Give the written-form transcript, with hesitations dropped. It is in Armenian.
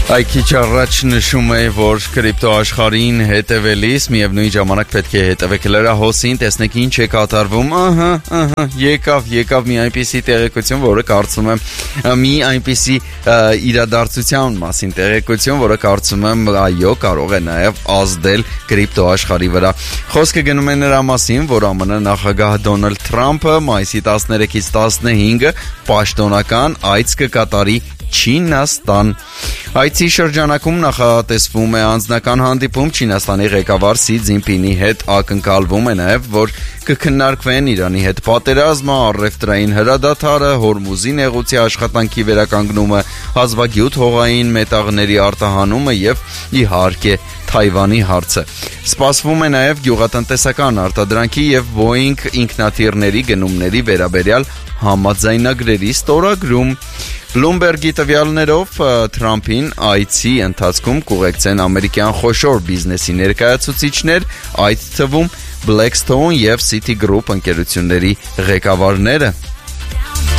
Այ քիչ առաջ նշում է, որ կրիպտո աշխարհին հետևելիս միևնույն ժամանակ պետք է հետևեք լրահոսին, տեսնեք ինչ է կատարվում, եկավ մի այնպիսի տեղեկություն, որը կարծում եմ մի այնպիսի իրադարձության մասին տեղեկություն, որը կարծում եմ այո կարող է նաև ազդել կրիպտո աշխարհի վրա։ Խոսքը գնում է նրա մասին, որ ԱՄՆ նախագահ Դոնալդ Թրամփը մայիսի 13-ից 15 պաշտոնական այց կկատարի Չինաստան։ Այցի շրջանակում նախատեսվում է անձնական հանդիպում Չինաստանի ղեկավար Սի Ցզինպինի հետ, ակնկալվում է նաև, որ կքննարկվեն Իրանի հետ պատերազմը, առևտրային հրադադարը, Հորմուզի նեղուցի աշխատանքի վերականգնումը, հազվագյուտ հողային մետաղների արտահանումը եւ իհարկե Թայվանի հարցը։ Սպասվում է նաև գյուղատնտեսական արտադրանքի եւ Boeing ինքնաթիռների գնումների վերաբերյալ համաձայնագրերի ստորագրում։ Bloomberg-ի տվյալներով Թրամփին այցի ընթացքում կուղեկցեն ամերիկյան խոշոր բիզնեսի ներկայացուցիչներ, այդ թվում Blackstone եւ Citigroup ընկերությունների ղեկավարները։